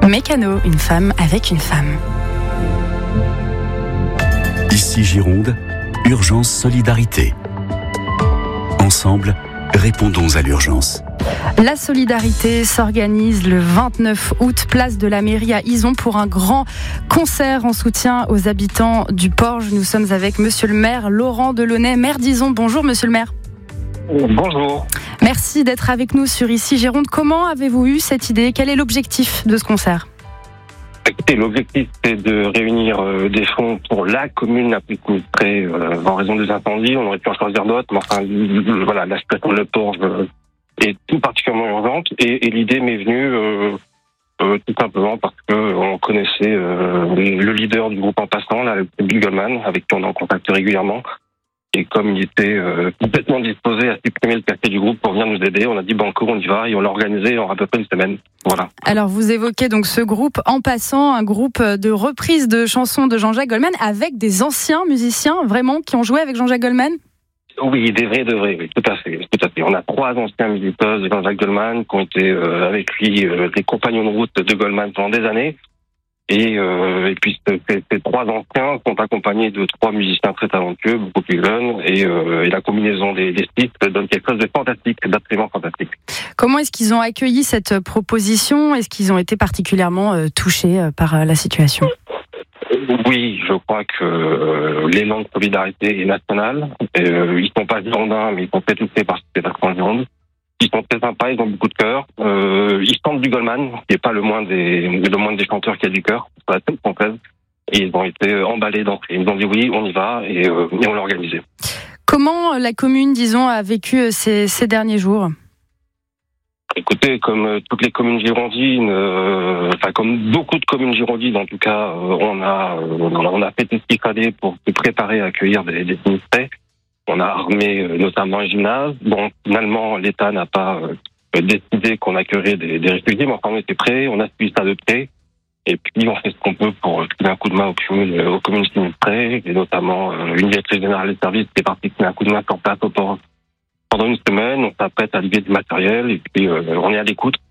Mécano, une femme avec une femme. Ici Gironde, Urgence Solidarité. Ensemble, répondons à l'urgence. La solidarité s'organise le 29 août, place de la mairie à Izon, pour un grand concert en soutien aux habitants du Porge. Nous sommes avec monsieur le maire Laurent Delaunay, maire d'Izon. Bonjour monsieur le maire. Bonjour. Merci d'être avec nous sur Ici Gironde. Comment avez-vous eu cette idée ? Quel est l'objectif de ce concert ? Écoutez, l'objectif c'est de réunir des fonds pour la commune la plus sinistrée en raison des incendies. On aurait pu en choisir d'autres, mais enfin voilà, la situation de le Porge est tout particulièrement urgente et l'idée m'est venue tout simplement parce que on connaissait le leader du groupe En Passant, là, Bill Goldman, avec qui on est en contact régulièrement. Et comme il était complètement disposé à supprimer le café du groupe pour venir nous aider, on a dit banco, on y va, et on l'a organisé en à peu près une semaine. Voilà. Alors vous évoquez donc ce groupe En Passant, un groupe de reprise de chansons de Jean-Jacques Goldman avec des anciens musiciens vraiment qui ont joué avec Jean-Jacques Goldman. Oui, des vrais de vrais, oui, tout à fait. On a 3 anciens musiciens de Jean-Jacques Goldman qui ont été avec lui des compagnons de route de Goldman pendant des années. Et puis ces 3 anciens sont accompagnés de 3 musiciens très talentueux, beaucoup plus jeunes, et la combinaison des styles donne quelque chose de fantastique, d'absolument fantastique. Comment est-ce qu'ils ont accueilli cette proposition ? Est-ce qu'ils ont été particulièrement touchés par la situation ? Oui, je crois que l'élan de solidarité est national. Ils sont pas girondins, mais ils sont très touchés par ce qui est passé en Gironde. Ils sont très sympas, ils ont beaucoup de cœur. Ils chantent du Goldman, qui est pas le moins des chanteurs qui a du cœur, sur la scène française. Et ils ont été emballés d'entrée. Ils nous ont dit oui, on y va, et on l'a organisé. Comment la commune, disons, a vécu ces derniers jours ? Écoutez, comme toutes les communes girondines, comme beaucoup de communes girondines en tout cas, on a fait tout ce qu'il fallait pour se préparer à accueillir des sinistrés. On a armé notamment un gymnase. Bon, finalement, l'État n'a pas décidé qu'on accueillerait des réfugiés, mais enfin, on était prêts, on a suivi ça de près. Et puis, on fait ce qu'on peut pour filer un coup de main aux communes sinistrées, et notamment une directrice générale des services qui est partie filer un coup de main sur place au port. Pendant une semaine, on s'apprête à livrer du matériel, et puis on est à l'écoute.